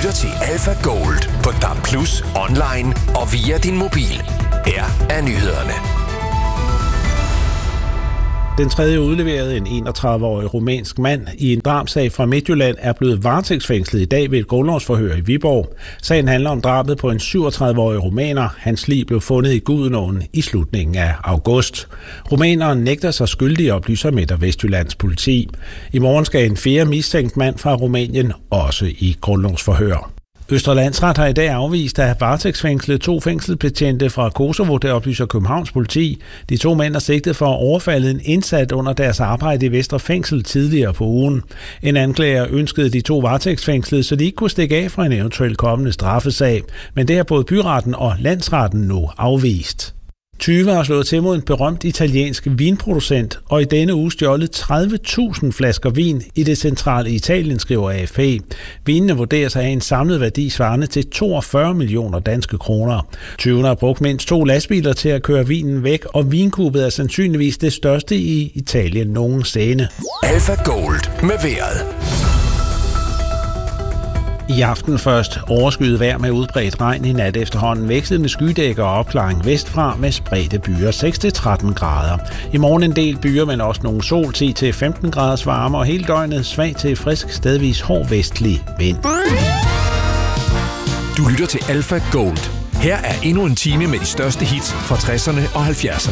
lytter til Alpha Gold på DAB+, online og via din mobil. Her er nyhederne. Den tredje udleverede, en 31-årig rumænsk mand i en drabsag fra Midtjylland, er blevet varetægtsfængslet i dag ved et grundlovsforhør i Viborg. Sagen handler om drabet på en 37-årig rumæner. Hans lig blev fundet i Gudenåen i slutningen af august. Rumæneren nægter sig skyldig, oplyser Midt- og Vestjyllands politi. I morgen skal en fjerde mistænkt mand fra Rumænien også i grundlovsforhør. Østre Landsret har i dag afvist at have varetægtsfængslet 2 fængselsbetjente fra Kosovo, der oplyser Københavns politi. De 2 mænd er sigtet for at overfalde en indsat under deres arbejde i Vestre Fængsel tidligere på ugen. En anklager ønskede de 2 varetægtsfængslede, så de ikke kunne stikke af fra en eventuel kommende straffesag. Men det har både byretten og landsretten nu afvist. 20 har slået til mod en berømt italiensk vinproducent, og i denne uge stjålet 30.000 flasker vin i det centrale Italien, skriver AFP. Vinene vurderes at have en samlet værdi svarende til 42 millioner danske kroner. 20 har brugt mindst 2 lastbiler til at køre vinen væk, og vinkuppet er sandsynligvis det største i Italien nogensinde. Alpha Gold med vejret. I aften først overskyet vejr med udbredt regn, i nat efterhånden vekslet med skydækker og opklaring vestfra med spredte byer 6-13 grader. I morgen en del byer, men også nogle sol, 10-15 graders varme, og hele døgnet svag til frisk, stedvis hård vestlig vind. Du lytter til Alpha Gold. Her er endnu en time med de største hits fra 60'erne og 70'erne.